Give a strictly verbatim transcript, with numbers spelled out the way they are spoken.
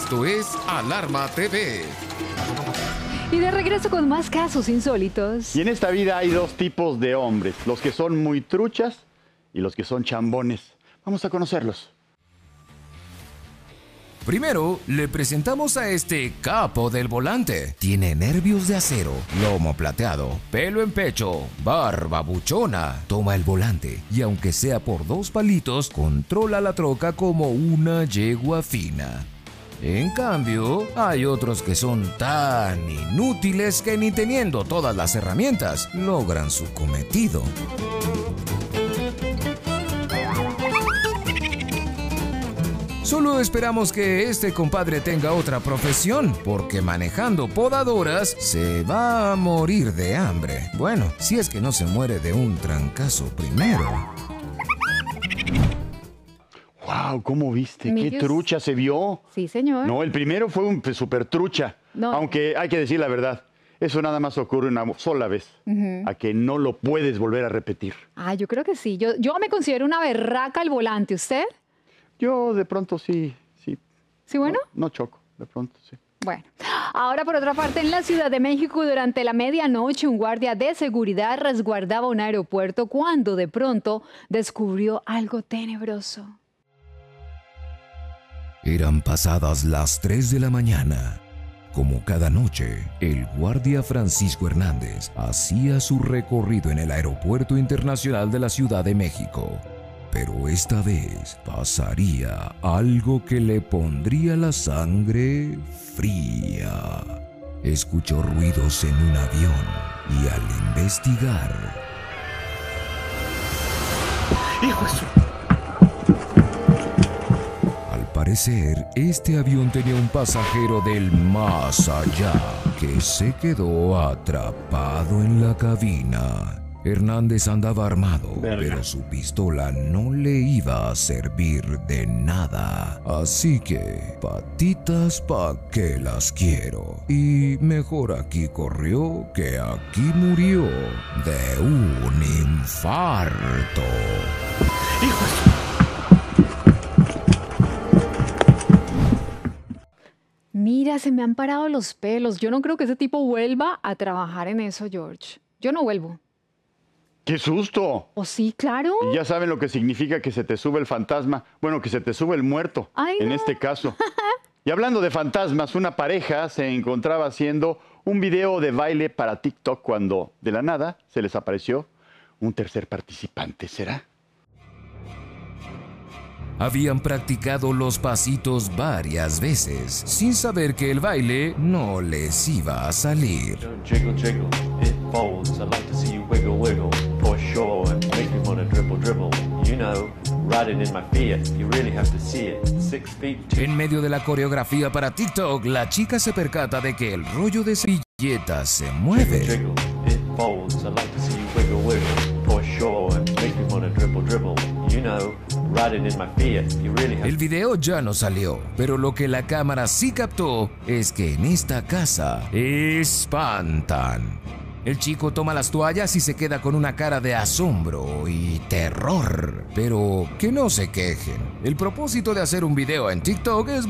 Esto es Alarma T V. Y de regreso con más casos insólitos. Y en esta vida hay dos tipos de hombres, los que son muy truchas y los que son chambones. Vamos a conocerlos. Primero, le presentamos a este capo del volante. Tiene nervios de acero, lomo plateado, pelo en pecho, barba buchona. Toma el volante y aunque sea por dos palitos, controla la troca como una yegua fina. En cambio, hay otros que son tan inútiles que ni teniendo todas las herramientas, logran su cometido. Solo esperamos que este compadre tenga otra profesión, porque manejando podadoras se va a morir de hambre. Bueno, si es que no se muere de un trancazo primero. ¡Wow! ¿Cómo viste? Mi ¡Qué Dios. trucha se vio! Sí, señor. No, el primero fue un súper trucha. No. Aunque hay que decir la verdad, eso nada más ocurre una sola vez. Ujú. A que no lo puedes volver a repetir. Ah, yo creo que sí. Yo, yo me considero una berraca al volante. ¿Usted? Yo de pronto sí, sí. ¿Sí, bueno? No, no choco, de pronto sí. Bueno, ahora por otra parte, en la Ciudad de México, durante la medianoche, un guardia de seguridad resguardaba un aeropuerto cuando de pronto descubrió algo tenebroso. Eran pasadas las tres de la mañana. Como cada noche, el guardia Francisco Hernández hacía su recorrido en el Aeropuerto Internacional de la Ciudad de México. Pero esta vez pasaría algo que le pondría la sangre fría. Escuchó ruidos en un avión y al investigar... ¡Hijo de su... Al parecer, este avión tenía un pasajero del más allá que se quedó atrapado en la cabina. Hernández andaba armado, Verga. pero su pistola no le iba a servir de nada. Así que, patitas pa' que las quiero. Y mejor aquí corrió que aquí murió de un infarto. ¡Hijo de su... Mira, se me han parado los pelos. Yo no creo que ese tipo vuelva a trabajar en eso, George. Yo no vuelvo. ¡Qué susto! ¿O sí, claro? Y ya saben lo que significa que se te sube el fantasma. Bueno, que se te sube el muerto, Ay, en no. este caso. Y hablando de fantasmas, una pareja se encontraba haciendo un video de baile para TikTok cuando, de la nada, se les apareció un tercer participante. ¿Será? Habían practicado los pasitos varias veces, sin saber que el baile no les iba a salir. Don't jiggle, jiggle, it folds. I like to see you wiggle, wiggle, for sure. And make me wanna dribble, dribble. You know, riding in my Fiat, you really have to see it. Six feet, two. En medio de la coreografía para TikTok, la chica se percata de que el rollo de servilletas se Jiggle, mueve. jiggle, it folds. I like to see you wiggle, wiggle, for sure. And make me wanna dribble, dribble. You know, riding in my Fiat, you really have El video ya no salió, pero lo que la cámara sí captó es que en esta casa espantan. El chico toma las toallas y se queda con una cara de asombro y terror. Pero que no se quejen. El propósito de hacer un video en TikTok es